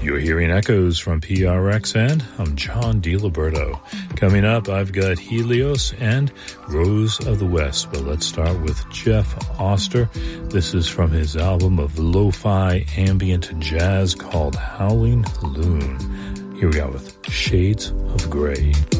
You're hearing echoes from PRX, and I'm John DiLiberto. Coming up, I've got Helios and Rose of the West, but let's start with Jeff Oster. This is from his album of lo-fi ambient jazz called Howling Loon. Here we are with Shades of Grey.